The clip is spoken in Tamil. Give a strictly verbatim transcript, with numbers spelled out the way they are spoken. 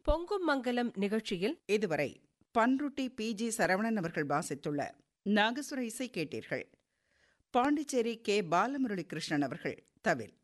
பொங்கும் மங்கலம் நிகழ்ச்சியில் இதுவரை பன்ருட்டி பி ஜி சரவணன் அவர்கள் வாசித்துள்ள நாகசுர இசை கேட்டீர்கள். பாண்டிச்சேரி கே பாலமுரளி கிருஷ்ணன் அவர்கள் தவில்.